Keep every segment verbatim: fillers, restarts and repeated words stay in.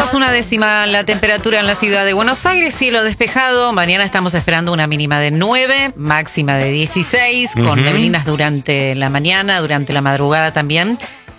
menos una décima la temperatura en la ciudad de Buenos Aires, cielo despejado. Mañana estamos esperando una mínima de nueve, máxima de dieciséis, con uh-huh. neblinas durante la mañana, durante la madrugada también.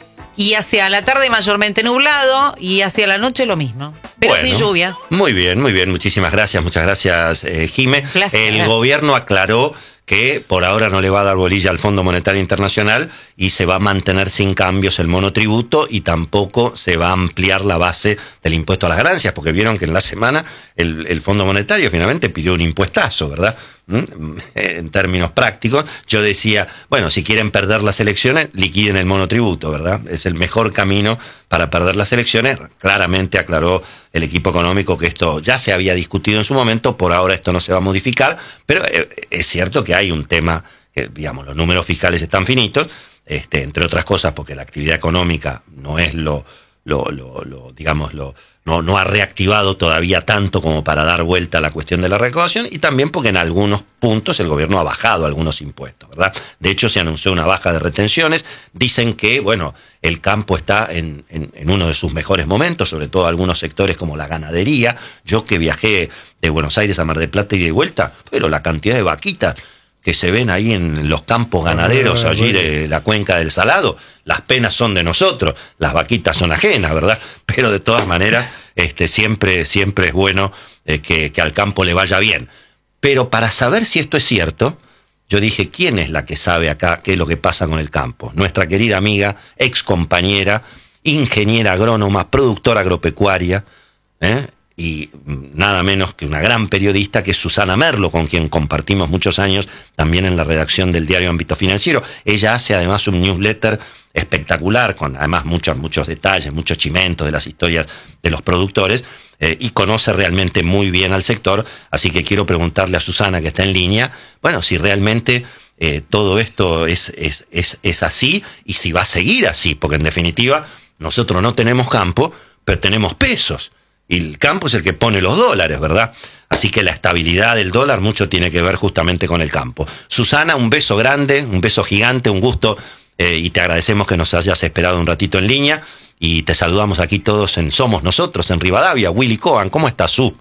Y hacia la tarde mayormente nublado y hacia la noche lo mismo, pero bueno, sin lluvias. Muy bien, muy bien. Muchísimas gracias, muchas gracias, eh, Jime. El gobierno aclaró que por ahora no le va a dar bolilla al Fondo Monetario Internacional y se va a mantener sin cambios el monotributo y tampoco se va a ampliar la base del impuesto a las ganancias, porque vieron que en la semana el, el Fondo Monetario finalmente pidió un impuestazo, ¿verdad? ¿Mm? En términos prácticos, yo decía, bueno, si quieren perder las elecciones, liquiden el monotributo, ¿verdad? Es el mejor camino para perder las elecciones. Claramente aclaró el equipo económico que esto ya se había discutido en su momento, por ahora esto no se va a modificar, pero es cierto que hay un tema, que digamos, los números fiscales están finitos, este, entre otras cosas porque la actividad económica no es lo, lo, lo, lo digamos, lo No, no ha reactivado todavía tanto como para dar vuelta a la cuestión de la recaudación, y también porque en algunos puntos el gobierno ha bajado algunos impuestos, ¿verdad? De hecho, se anunció una baja de retenciones. Dicen que, bueno, el campo está en, en, en uno de sus mejores momentos, sobre todo algunos sectores como la ganadería. Yo que viajé de Buenos Aires a Mar del Plata y de vuelta, pero la cantidad de vaquitas que se ven ahí en los campos ganaderos, allí de la cuenca del Salado, las penas son de nosotros, las vaquitas son ajenas, ¿verdad? Pero de todas maneras, este, siempre, siempre es bueno eh, que, que al campo le vaya bien. Pero para saber si esto es cierto, yo dije, ¿quién es la que sabe acá qué es lo que pasa con el campo? Nuestra querida amiga, ex compañera, ingeniera agrónoma, productora agropecuaria, ¿eh? y nada menos que una gran periodista, que es Susana Merlo, con quien compartimos muchos años también en la redacción del diario Ámbito Financiero. Ella hace además un newsletter espectacular, con además muchos, muchos detalles, muchos chimentos de las historias de los productores, eh, y conoce realmente muy bien al sector, así que quiero preguntarle a Susana, que está en línea, bueno, si realmente eh, todo esto es, es, es, es así, y si va a seguir así, porque en definitiva nosotros no tenemos campo, pero tenemos pesos. Y el campo es el que pone los dólares, ¿verdad? Así que la estabilidad del dólar mucho tiene que ver justamente con el campo. Susana, un beso grande, un beso gigante, un gusto, eh, y te agradecemos que nos hayas esperado un ratito en línea, y te saludamos aquí todos en Somos Nosotros, en Rivadavia. Willy Cohen, ¿cómo estás, Su?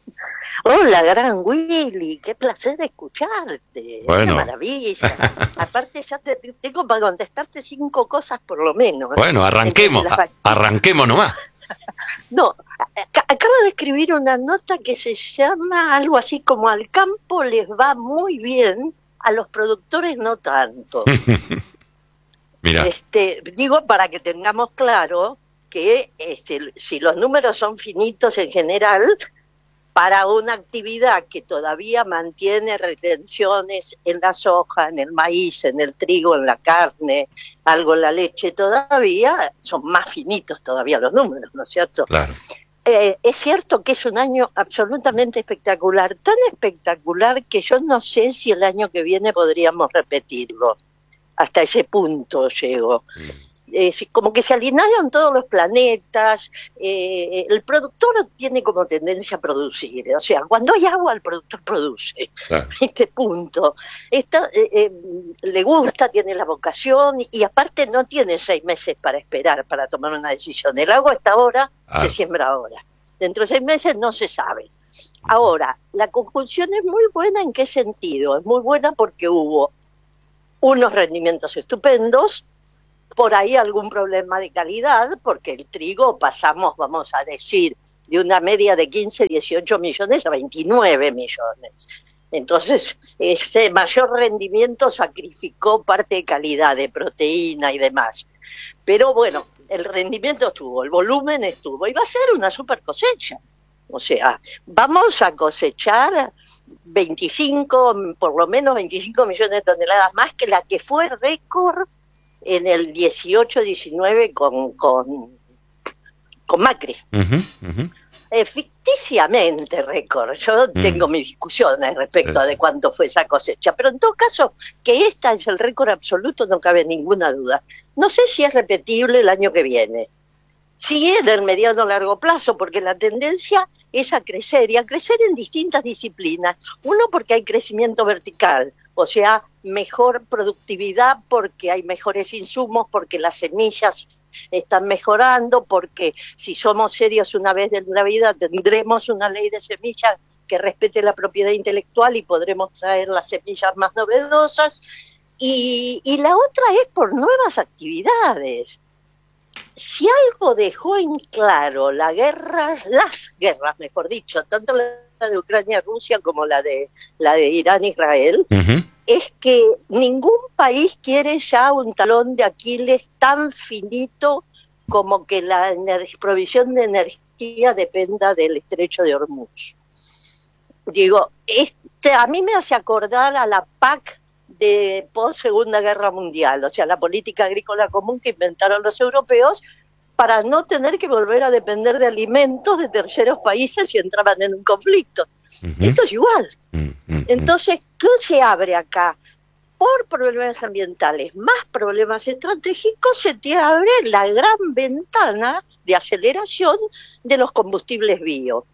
Hola, gran Willy, qué placer escucharte. Bueno. Una maravilla. Aparte ya te tengo para contestarte cinco cosas por lo menos. Bueno, arranquemos, a, arranquemos nomás. No, acabo de escribir una nota que se llama algo así como al campo les va muy bien, a los productores no tanto. Mira. Este, digo para que tengamos claro que este, si los números son finitos en general, para una actividad que todavía mantiene retenciones en la soja, en el maíz, en el trigo, en la carne, algo en la leche todavía, son más finitos todavía los números, ¿no es cierto? Claro. Eh, es cierto que es un año absolutamente espectacular, tan espectacular que yo no sé si el año que viene podríamos repetirlo. Hasta ese punto llego. Mm. Eh, como que se alinearon todos los planetas, eh, el productor tiene como tendencia a producir, o sea, cuando hay agua el productor produce, claro. Este punto, Esto, eh, eh, le gusta, tiene la vocación y, y aparte no tiene seis meses para esperar, para tomar una decisión, el agua hasta ahora ah. se siembra ahora, dentro de seis meses no se sabe. Ahora, la conjunción es muy buena. ¿En qué sentido? Es muy buena porque hubo unos rendimientos estupendos, por ahí algún problema de calidad, porque el trigo pasamos, vamos a decir, de una media de quince, dieciocho millones a veintinueve millones. Entonces, ese mayor rendimiento sacrificó parte de calidad, de proteína y demás. Pero bueno, el rendimiento estuvo, el volumen estuvo, y va a ser una super cosecha. O sea, vamos a cosechar veinticinco, por lo menos veinticinco millones de toneladas más que la que fue récord en el dieciocho diecinueve con, con, con Macri. Uh-huh, uh-huh. Eh, ficticiamente récord. Yo uh-huh. tengo mis discusiones respecto uh-huh. de cuánto fue esa cosecha, pero en todo caso, que esta es el récord absoluto, no cabe ninguna duda. No sé si es repetible el año que viene. Sí, en el mediano largo plazo, porque la tendencia es a crecer, y a crecer en distintas disciplinas. Uno, porque hay crecimiento vertical, o sea, mejor productividad porque hay mejores insumos, porque las semillas están mejorando, porque si somos serios una vez en la vida tendremos una ley de semillas que respete la propiedad intelectual y podremos traer las semillas más novedosas. Y, y la otra es por nuevas actividades. Si algo dejó en claro la guerra, las guerras, mejor dicho, tanto la de Ucrania-Rusia como la de la de Irán-Israel, uh-huh. es que ningún país quiere ya un talón de Aquiles tan finito como que la ener- provisión de energía dependa del estrecho de Hormuz. Digo, este, a mí me hace acordar a la P A C de post Segunda Guerra Mundial, o sea, la política agrícola común que inventaron los europeos para no tener que volver a depender de alimentos de terceros países si entraban en un conflicto. Uh-huh. Esto es igual. Uh-huh. Entonces, ¿qué se abre acá? Por problemas ambientales, más problemas estratégicos, se te abre la gran ventana de aceleración de los combustibles bio.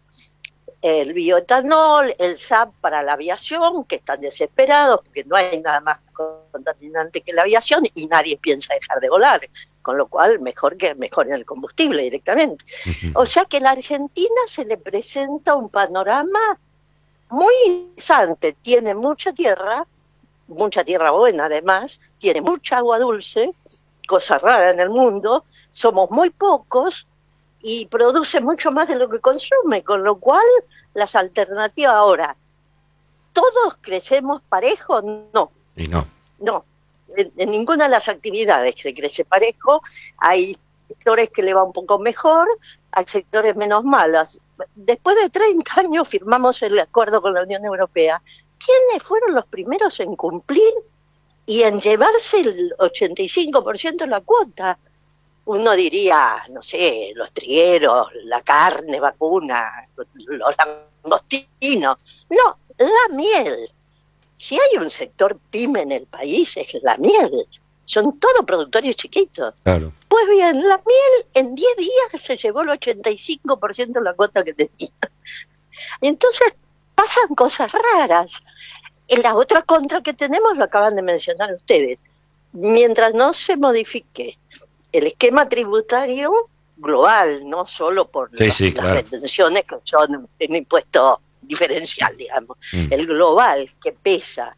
El bioetanol, el S A F para la aviación, que están desesperados porque no hay nada más contaminante que la aviación y nadie piensa dejar de volar, con lo cual mejor que mejoren el combustible directamente. O sea que a la Argentina se le presenta un panorama muy interesante, tiene mucha tierra, mucha tierra buena además, tiene mucha agua dulce, cosa rara en el mundo, somos muy pocos, y produce mucho más de lo que consume, con lo cual las alternativas ahora, ¿todos crecemos parejo? No. Y no. No, en, en ninguna de las actividades se crece parejo, hay sectores que le va un poco mejor, hay sectores menos malos. Después de treinta años firmamos el acuerdo con la Unión Europea. ¿Quiénes fueron los primeros en cumplir y en llevarse el ochenta y cinco por ciento de la cuota? Uno diría, no sé, los trigueros, la carne vacuna, los langostinos. No, la miel. Si hay un sector pyme en el país, es la miel. Son todos productores chiquitos. Claro. Pues bien, la miel en diez días se llevó el ochenta y cinco por ciento de la cuota que tenía. Entonces pasan cosas raras. En la otra contra que tenemos, lo acaban de mencionar ustedes. Mientras no se modifique el esquema tributario global, no solo por sí, las, sí, las claro. retenciones que son un impuesto diferencial, digamos, mm. el global que pesa,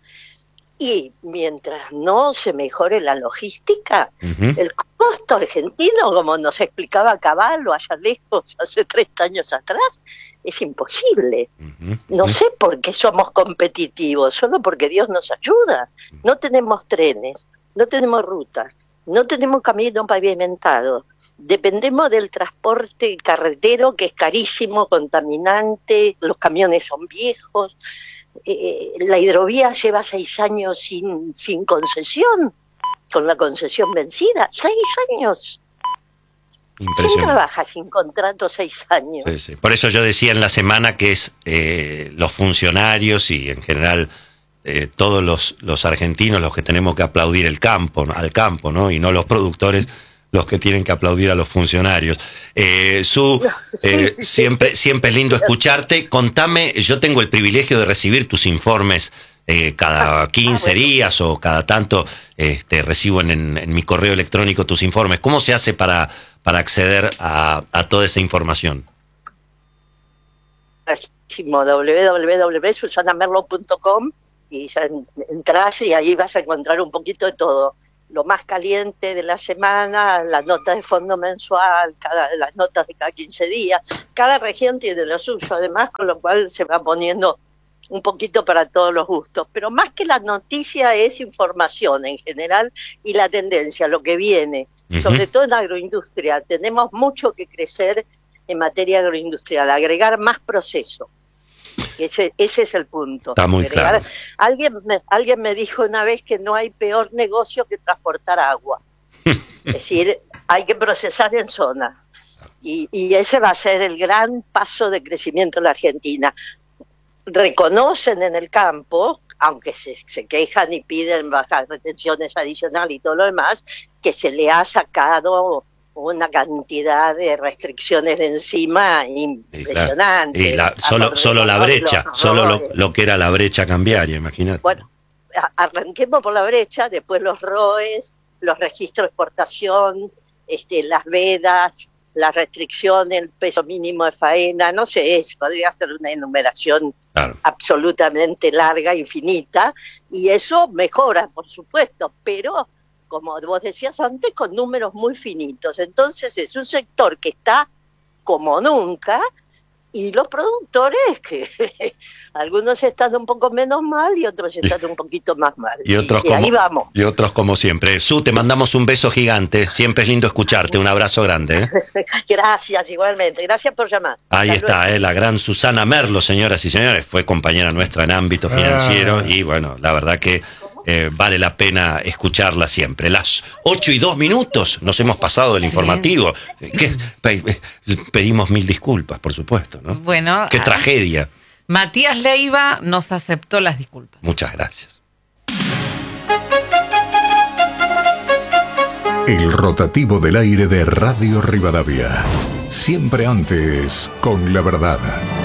y mientras no se mejore la logística, uh-huh. el costo argentino, como nos explicaba Caballo allá lejos hace treinta años atrás, es imposible. Uh-huh. No sé por qué somos competitivos, solo porque Dios nos ayuda. No tenemos trenes, no tenemos rutas, no tenemos camino pavimentado, dependemos del transporte carretero que es carísimo, contaminante, los camiones son viejos, eh, la hidrovía lleva seis años sin, sin concesión, con la concesión vencida, seis años. ¿Quién trabaja sin contrato seis años? Sí, sí. Por eso yo decía en la semana que es eh, los funcionarios y en general Eh, todos los, los argentinos los que tenemos que aplaudir el campo, al campo, ¿no? Y no los productores los que tienen que aplaudir a los funcionarios. Eh, Su, eh, siempre, siempre es lindo escucharte. Contame, yo tengo el privilegio de recibir tus informes eh, cada quince ah, bueno. días o cada tanto, este, recibo en, en, en mi correo electrónico tus informes. ¿Cómo se hace para, para acceder a, a toda esa información? w w w punto susana merlo punto com y ya entras y ahí vas a encontrar un poquito de todo, lo más caliente de la semana, las notas de fondo mensual, cada, las notas de cada quince días, cada región tiene lo suyo además, con lo cual se va poniendo un poquito para todos los gustos, pero más que la noticia es información en general y la tendencia, lo que viene, uh-huh. sobre todo en agroindustria, tenemos mucho que crecer en materia agroindustrial, agregar más proceso. Ese, ese es el punto. Está muy agregar, claro. Alguien me, alguien me dijo una vez que no hay peor negocio que transportar agua. Es decir, hay que procesar en zona. Y, y ese va a ser el gran paso de crecimiento de la Argentina. Reconocen en el campo, aunque se, se quejan y piden bajas retenciones adicionales y todo lo demás, que se le ha sacado una cantidad de restricciones de encima impresionante. Y, la, y la, solo, solo la brecha, los, solo lo, lo que era la brecha cambiaria, imagínate. Bueno, arranquemos por la brecha, después los R O E s, los registros de exportación, este, las vedas, la restricción, el peso mínimo de faena, no sé, es, podría hacer una enumeración claro. absolutamente larga, infinita, y eso mejora, por supuesto, pero, como vos decías antes, con números muy finitos. Entonces es un sector que está como nunca, y los productores que algunos están un poco menos mal y otros están un poquito más mal. Y otros, y, como, y ahí vamos. Y otros como siempre. Su, te mandamos un beso gigante. Siempre es lindo escucharte. Un abrazo grande. ¿eh? Gracias, igualmente. Gracias por llamar. Ahí Hasta está, eh, la gran Susana Merlo, señoras y señores. Fue compañera nuestra en ámbito financiero. Ah. Y bueno, la verdad que eh, vale la pena escucharla siempre. Las ocho y dos minutos nos hemos pasado del sí. informativo. ¿Qué? Pedimos mil disculpas, por supuesto, ¿no? Bueno. Qué tragedia. Matías Leiva nos aceptó las disculpas. Muchas gracias. El rotativo del aire de Radio Rivadavia. Siempre antes, con la verdad.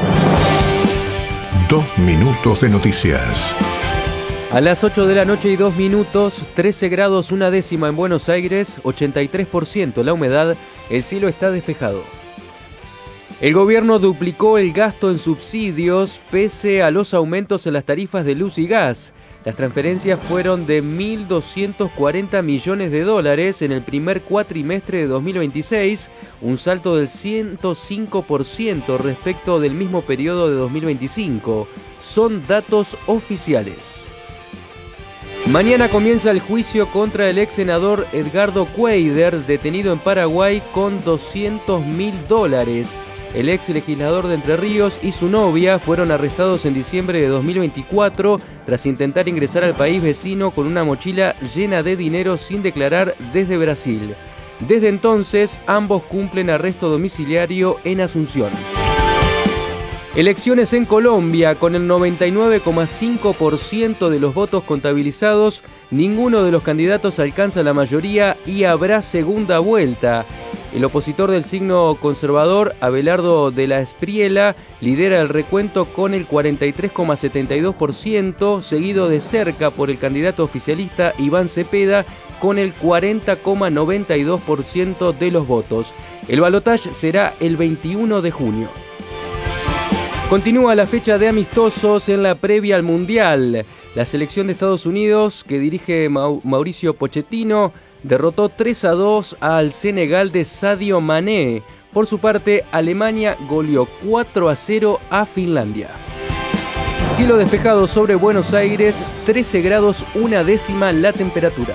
Dos minutos de noticias. A las ocho de la noche y dos minutos, trece grados una décima en Buenos Aires, ochenta y tres por ciento la humedad, el cielo está despejado. El gobierno duplicó el gasto en subsidios pese a los aumentos en las tarifas de luz y gas. Las transferencias fueron de mil doscientos cuarenta millones de dólares en el primer cuatrimestre de dos mil veintiséis, un salto del ciento cinco por ciento respecto del mismo periodo de dos mil veinticinco. Son datos oficiales. Mañana comienza el juicio contra el ex senador Edgardo Cuéllar, detenido en Paraguay con doscientos mil dólares. El ex legislador de Entre Ríos y su novia fueron arrestados en diciembre de dos mil veinticuatro tras intentar ingresar al país vecino con una mochila llena de dinero sin declarar desde Brasil. Desde entonces, ambos cumplen arresto domiciliario en Asunción. Elecciones en Colombia. Con el noventa y nueve coma cinco por ciento de los votos contabilizados, ninguno de los candidatos alcanza la mayoría y habrá segunda vuelta. El opositor del signo conservador, Abelardo de la Espriella, lidera el recuento con el cuarenta y tres coma setenta y dos por ciento, seguido de cerca por el candidato oficialista Iván Cepeda, con el cuarenta coma noventa y dos por ciento de los votos. El balotaje será el veintiuno de junio. Continúa la fecha de amistosos en la previa al Mundial. La selección de Estados Unidos, que dirige Mauricio Pochettino, derrotó tres a dos al Senegal de Sadio Mané. Por su parte, Alemania goleó cuatro a cero a Finlandia. Cielo despejado sobre Buenos Aires, trece grados una décima la temperatura.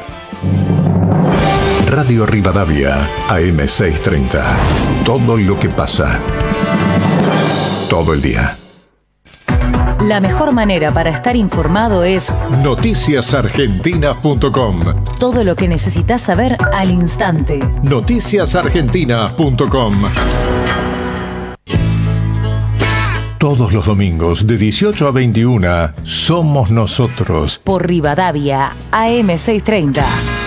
Radio Rivadavia, A M seiscientos treinta. Todo lo que pasa. Todo el día. La mejor manera para estar informado es noticias argentinas punto com. Todo lo que necesitas saber al instante. noticias argentinas punto com. Todos los domingos de dieciocho a veintiuna, Somos Nosotros. Por Rivadavia, A M seiscientos treinta.